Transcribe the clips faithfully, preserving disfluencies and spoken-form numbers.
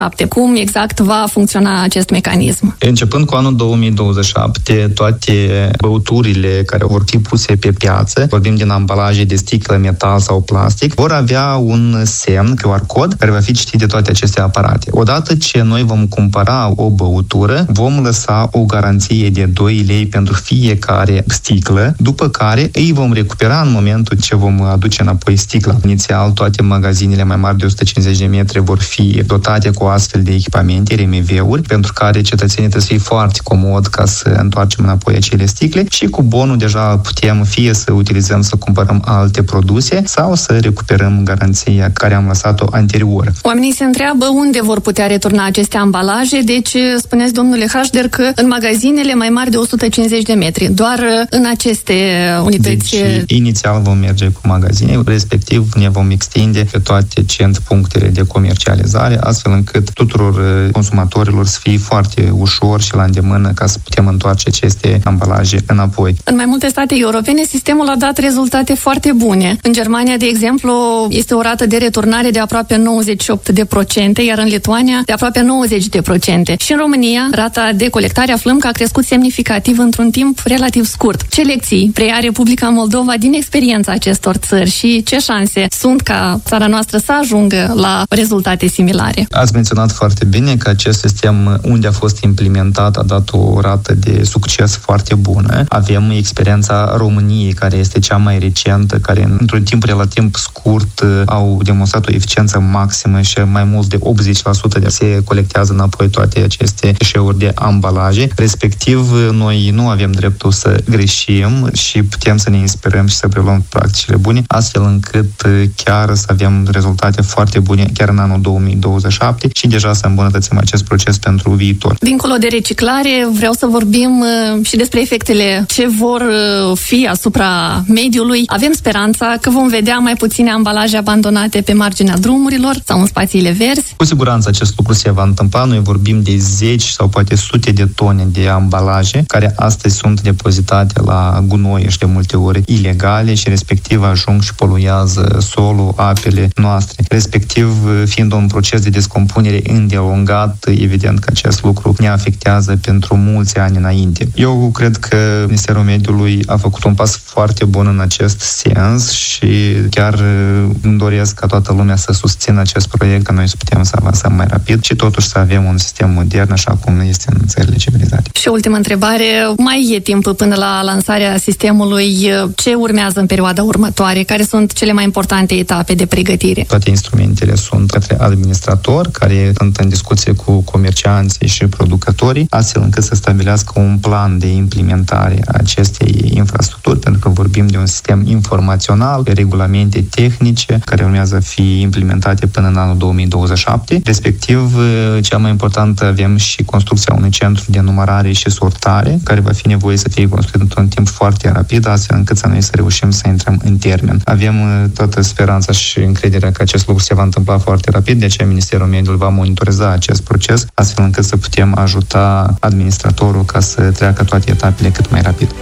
șapte. Cum exact va funcționa acest mecanism? Începând cu anul două mii douăzeci și șapte, toate băuturile care vor fi puse pe piață, vorbim din ambalaje de sticlă, metal sau plastic, vor avea un semn, Q R cod, care va fi citit de toate aceste aparate. Odată ce noi vom cumpăra o băutură, vom lăsa o garanție de doi lei pentru fiecare sticlă, după care îi vom recupera în momentul ce vom aduce înapoi sticla. Inițial, toate magazinele mai mari de o sută cincizeci de metri vor fi dotate cu astfel de echipamente, R M V-uri, pentru care cetățenii trebuie să fie foarte comod ca să întoarcem înapoi acele sticle și cu bonul deja putem fie să utilizăm să cumpărăm alte produse sau să recuperăm garanția care am lăsat-o anterior. Oamenii se întreabă unde vor putea returna aceste ambalaje, deci spuneți, domnule Hașder, că în magazinele mai mari de o sută cincizeci de metri, doar în aceste unități. Deci, inițial vom merge cu magazine, respectiv ne vom extinde pe toate cent punctele de comercializare, astfel încât tuturor consumatorilor să fie foarte ușor și la îndemână ca să putem întoarce aceste ambalaje înapoi. În mai multe state europene, sistemul a dat rezultate foarte bune. În Germania, de exemplu, este o rată de returnare de aproape nouăzeci și opt de procente, iar în Lituania de aproape nouăzeci de procente. Și în România, rata de colectare aflăm că a crescut semnificativ într-un timp relativ scurt. Ce lecții preia Republica Moldova din experiența acestor țări și ce șanse sunt ca țara noastră să ajungă la rezultate similare? Ați menționat foarte bine că acest sistem, unde a fost implementat, a dat o rată de succes foarte bună. Avem experiența României, care este cea mai recentă, care într-un timp relativ scurt au demonstrat o eficiență maximă și mai mult de optzeci la sută de se colectează înapoi toate aceste deșeuri de ambalaje. Respectiv, noi nu avem dreptul să greșim și putem să ne inspirăm și să preluăm practicile bune, astfel încât chiar să avem rezultate foarte bune chiar în anul două mii douăzeci și șapte și deja să îmbunătățim acest proces pentru viitor. Dincolo de reciclare, vreau să vorbim și despre efectele ce vor fi asupra mediului. Avem speranța că vom vedea mai puține ambalaje abandonate pe marginea drumurilor sau în spațiile verzi? Cu siguranță acest lucru se va întâmpla. Noi vorbim de zeci sau poate sute de tone de ambalaje care astăzi sunt depozitate la gunoi și de multe ori ilegale și respectiv ajung și poluează solul, apele noastre. Respectiv, fiind un proces de descompunere îndelungat, evident că acest lucru ne afectează pentru mulți ani înainte. Eu cred că Ministerul Mediului a făcut un pas foarte bun în acest sens și chiar îmi doresc ca toată lumea să susțină acest proiect, că noi să putem să avansăm mai rapid și totuși să avem un sistem modern, așa cum este în țările civilizate. Și ultima întrebare, mai e timp până la lansarea sistemului? Ce urmează în perioada următoare? Care sunt cele mai importante etape de pregătire? Toate instrumentele sunt către administrator, care sunt în discuție cu comercianții și producătorii, astfel încât să stabilească un plan de implementare a acestei infrastructuri, pentru că vorbim de un sistem informațional, de regulamente tehnice, care urmează să fie implementate până în anul două mii douăzeci și șapte. Respectiv, cea mai importantă, avem și construcția unui centru de numărare și sortare, care va fi nevoie să fie construit într-un timp foarte rapid, astfel încât să noi să reușim să intrăm în termen. Avem toată speranța și încrederea că acest lucru se va întâmpla foarte rapid, de aceea Ministerul Mediului va monitoriza acest proces, astfel încât să putem ajuta administratorul ca să treacă toate etapele cât mai rapid.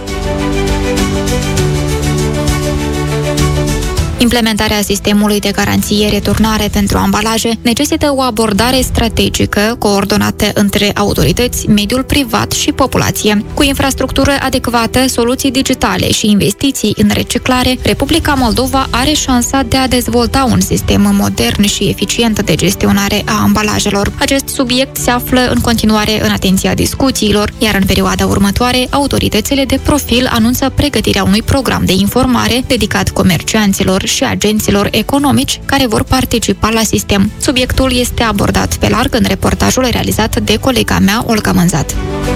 Implementarea sistemului de garanție returnare pentru ambalaje necesită o abordare strategică, coordonată între autorități, mediul privat și populație. Cu infrastructură adecvată, soluții digitale și investiții în reciclare, Republica Moldova are șansa de a dezvolta un sistem modern și eficient de gestionare a ambalajelor. Acest subiect se află în continuare în atenția discuțiilor, iar în perioada următoare, autoritățile de profil anunță pregătirea unui program de informare dedicat comercianților și agenților economici care vor participa la sistem. Subiectul este abordat pe larg în reportajul realizat de colega mea, Olga Mânzat.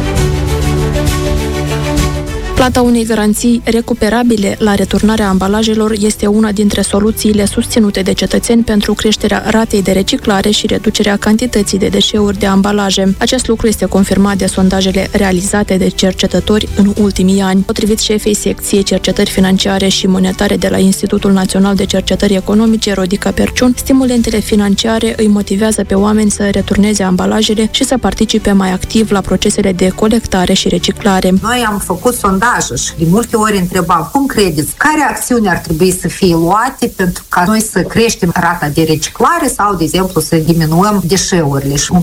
Plata unei garanții recuperabile la returnarea ambalajelor este una dintre soluțiile susținute de cetățeni pentru creșterea ratei de reciclare și reducerea cantității de deșeuri de ambalaje. Acest lucru este confirmat de sondajele realizate de cercetători în ultimii ani. Potrivit șefei secției cercetări financiare și monetare de la Institutul Național de Cercetări Economice, Rodica Perciun, stimulentele financiare îi motivează pe oameni să returneze ambalajele și să participe mai activ la procesele de colectare și reciclare. Noi am făcut sondaj sondaje și de multe ori întrebam, cum credeți, care acțiuni ar trebui să fie luate pentru ca noi să creștem rata de reciclare sau, de exemplu, să diminuăm deșeurile? Și